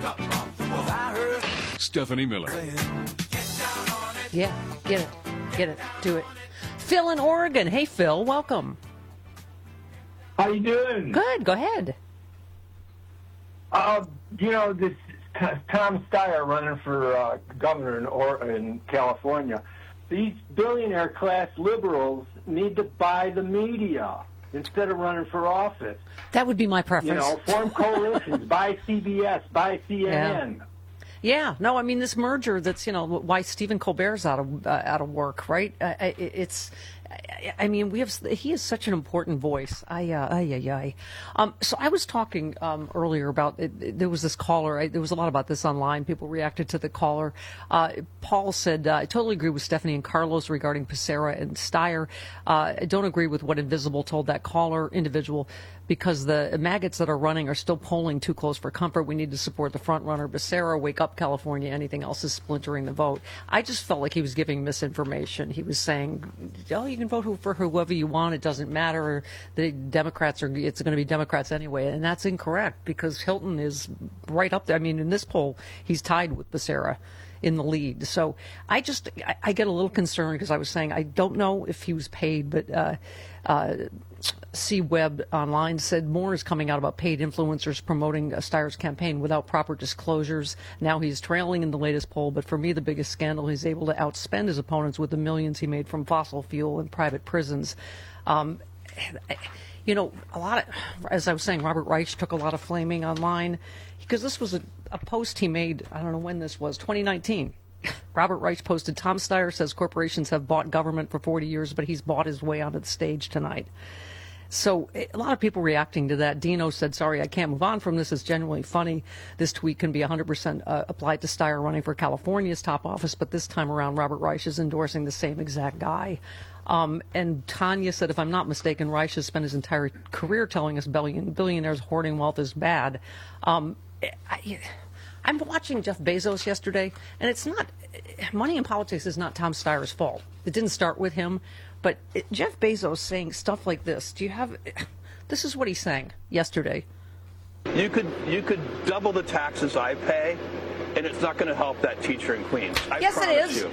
Stephanie Miller. Yeah, get it, do it. Phil in Oregon. Hey, Phil, welcome. How you doing? Good, go ahead. This Tom Steyer running for governor in California. These billionaire class liberals need to buy the media instead of running for office. That would be my preference. Form coalitions, buy CBS, buy CNN. Yeah, no, I mean this merger. That's why Stephen Colbert's out of work, right? He is such an important voice. So I was talking earlier about there was this caller. There was a lot about this online. People reacted to the caller. Paul said, "I totally agree with Stephanie and Carlos regarding Becerra and Steyer. I don't agree with what Invisible told that caller individual." Because the maggots that are running are still polling too close for comfort. We need to support the front runner, Becerra. Wake up, California. Anything else is splintering the vote. I just felt like he was giving misinformation. He was saying, you can vote for whoever you want. It doesn't matter. The Democrats it's going to be Democrats anyway. And that's incorrect because Hilton is right up there. I mean, in this poll, he's tied with Becerra in the lead. So I get a little concerned because I was saying I don't know if he was paid, but C Web Online said more is coming out about paid influencers promoting Steyer's campaign without proper disclosures. Now he's trailing in the latest poll, but for me the biggest scandal, he's able to outspend his opponents with the millions he made from fossil fuel and private prisons. A lot of, as I was saying, Robert Reich took a lot of flaming online because this was a post he made, I don't know when this was, 2019. Robert Reich posted, Tom Steyer says corporations have bought government for 40 years, but he's bought his way onto the stage tonight. So a lot of people reacting to that. Dino said, sorry, I can't move on from this. It's genuinely funny. This tweet can be 100% applied to Steyer running for California's top office, but this time around, Robert Reich is endorsing the same exact guy. And Tanya said, if I'm not mistaken, Reich has spent his entire career telling us billionaires hoarding wealth is bad. I'm watching Jeff Bezos yesterday, and it's not money in politics is not Tom Steyer's fault. It didn't start with him, but Jeff Bezos saying stuff like this. This is what he's saying yesterday. You could double the taxes I pay, and it's not going to help that teacher in Queens. Yes, it is.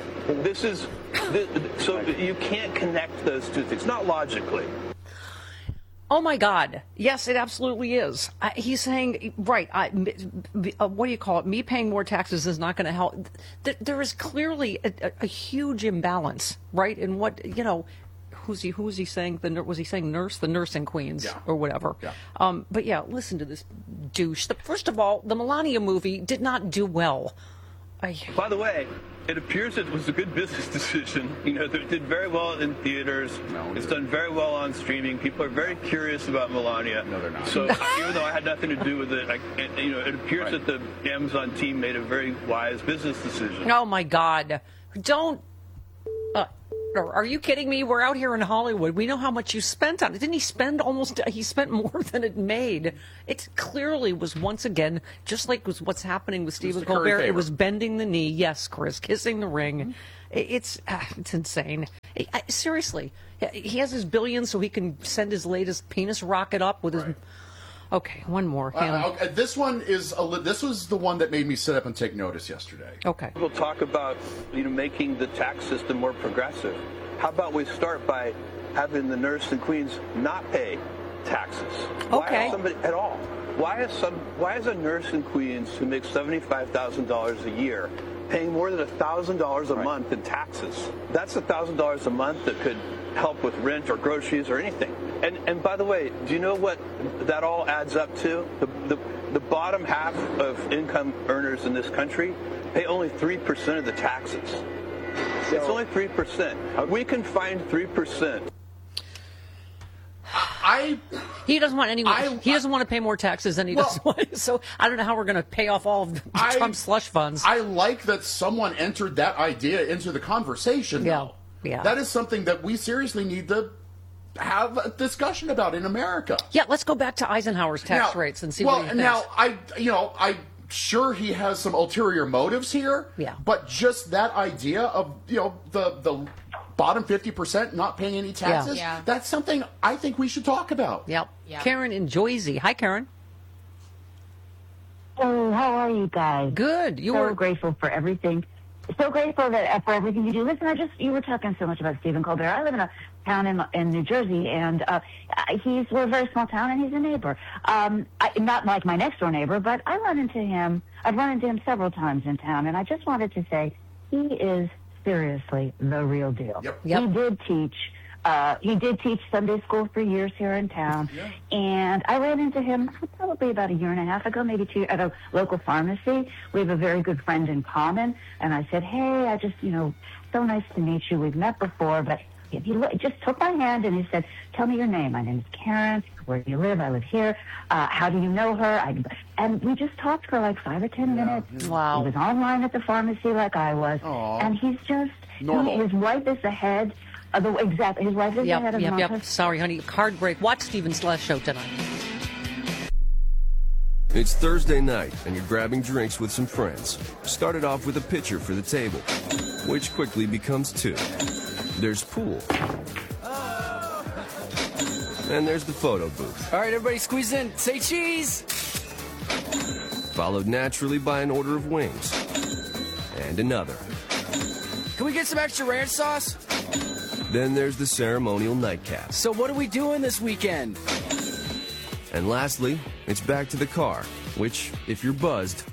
So you can't connect those two things, not logically. Oh, my God. Yes, it absolutely is. He's saying, right, what do you call it? Me paying more taxes is not going to help. There is clearly a huge imbalance, right? In what, who was he saying? Was he saying nurse? The nurse in Queens or whatever. Yeah. But, yeah, listen to this douche. First of all, the Melania movie did not do well. By the way, it appears it was a good business decision. It did very well in theaters. No, it's done very well on streaming. People are very curious about Melania. No, they're not. So even though I had nothing to do with it, it appears that the Amazon team made a very wise business decision. Oh, my God. Don't. Are you kidding me? We're out here in Hollywood. We know how much you spent on it. Didn't he spend he spent more than it made. It clearly was, once again, just like was what's happening with Stephen Colbert. It was bending the knee. Yes, Chris, kissing the ring. Mm-hmm. It's insane. Seriously, he has his billions so he can send his latest penis rocket up with his... Okay, one more. This one is this was the one that made me sit up and take notice yesterday. Okay. We'll talk about making the tax system more progressive. How about we start by having the nurse in Queens not pay taxes? Okay. Why somebody at all? Why is a nurse in Queens who makes $75,000 a year paying more than $1,000 a month in taxes? That's $1,000 a month that could help with rent or groceries or anything. And by the way, do you know what that all adds up to? The bottom half of income earners in this country pay only 3% of the taxes. It's only 3%. We can find 3%. He doesn't want anyone. He doesn't want to pay more taxes than he doesn't want. So I don't know how we're going to pay off all of Trump's slush funds. I like that someone entered that idea into the conversation. Yeah. Yeah. That is something that we seriously need to have a discussion about in America. Yeah, let's go back to Eisenhower's tax rates and see what he thinks. Now, I'm sure he has some ulterior motives here. Yeah. But just that idea of, the bottom 50% not paying any taxes, that's something I think we should talk about. Yep. Yeah. Karen in Joyzy. Hi, Karen. So how are you guys? Good. So grateful for everything. So grateful that for everything you do. Listen, you were talking so much about Stephen Colbert. I live in a town in New Jersey, and we're a very small town, and he's a neighbor. Not like my next door neighbor, but I've run into him several times in town, and I just wanted to say he is seriously the real deal. Yep. He did teach Sunday school for years here in town, and I ran into him probably about a year and a half ago, maybe 2, at a local pharmacy. We have a very good friend in common, and I said, hey, I just, so nice to meet you. We've met before, but he just took my hand and he said, tell me your name. My name is Karen. Where do you live? I live here. How do you know her? And we just talked for like 5 or 10 minutes. Wow. He was online at the pharmacy like I was. Aww. And he's just, his wife is the head. Exactly. His wife is the head of the office. Sorry, honey. Card break. Watch Stephen's last show tonight. It's Thursday night, and you're grabbing drinks with some friends. Started off with a pitcher for the table, which quickly becomes 2. There's pool. And there's the photo booth. All right, everybody squeeze in. Say cheese! Followed naturally by an order of wings. And another. Can we get some extra ranch sauce? Then there's the ceremonial nightcap. So what are we doing this weekend? And lastly, it's back to the car, which, if you're buzzed,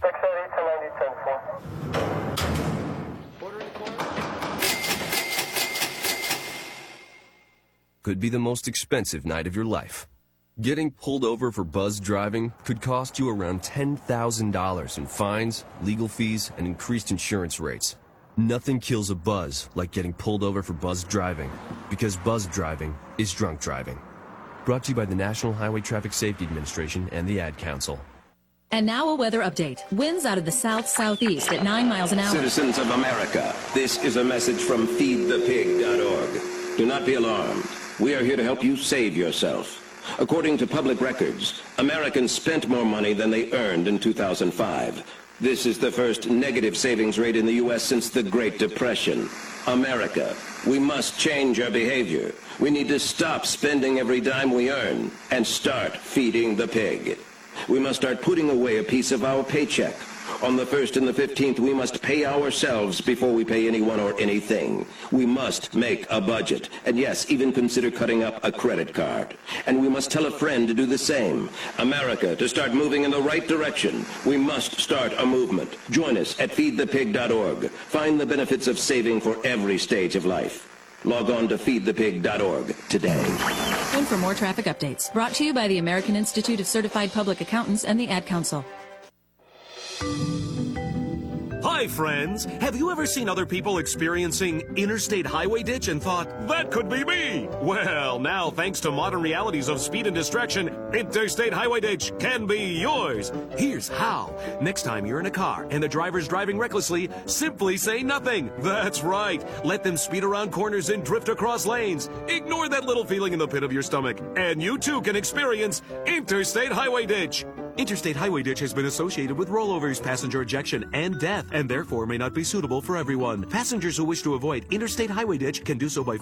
could be the most expensive night of your life. Getting pulled over for buzz driving could cost you around $10,000 in fines, legal fees, and increased insurance rates. Nothing kills a buzz like getting pulled over for buzz driving, because buzz driving is drunk driving. Brought to you by the National Highway Traffic Safety Administration and the Ad Council. And now a weather update. Winds out of the south-southeast at 9 miles an hour. Citizens of America, this is a message from feedthepig.org. Do not be alarmed. We are here to help you save yourself. According to public records, Americans spent more money than they earned in 2005. This is the first negative savings rate in the U.S. since the Great Depression. America, we must change our behavior. We need to stop spending every dime we earn and start feeding the pig. We must start putting away a piece of our paycheck. On the 1st and the 15th, we must pay ourselves before we pay anyone or anything. We must make a budget. And yes, even consider cutting up a credit card. And we must tell a friend to do the same. America, to start moving in the right direction, we must start a movement. Join us at feedthepig.org. Find the benefits of saving for every stage of life. Log on to feedthepig.org today. And for more traffic updates, brought to you by the American Institute of Certified Public Accountants and the Ad Council. Hi, friends. Have you ever seen other people experiencing interstate highway ditch and thought, that could be me? Well, now, thanks to modern realities of speed and distraction, interstate highway ditch can be yours. Here's how. Next time you're in a car and the driver's driving recklessly, simply say nothing. That's right. Let them speed around corners and drift across lanes. Ignore that little feeling in the pit of your stomach, and you too can experience interstate highway ditch. Interstate highway ditch has been associated with rollovers, passenger ejection, and death, and therefore may not be suitable for everyone. Passengers who wish to avoid interstate highway ditch can do so by